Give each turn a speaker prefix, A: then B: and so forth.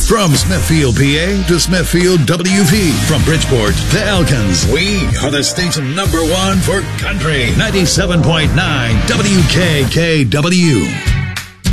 A: From Smithfield, PA to Smithfield, WP. From Bridgeport to Elkins. We are the state's #1 for country. 97.9 WKKW.